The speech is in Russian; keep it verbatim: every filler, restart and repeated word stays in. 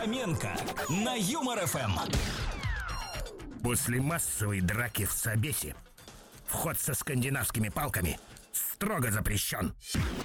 Фоменко на Юмор ФМ. После массовой драки в Собесе вход со скандинавскими палками строго запрещен.